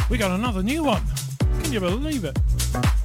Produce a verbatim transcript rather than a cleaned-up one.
We got another new one. Can you believe it?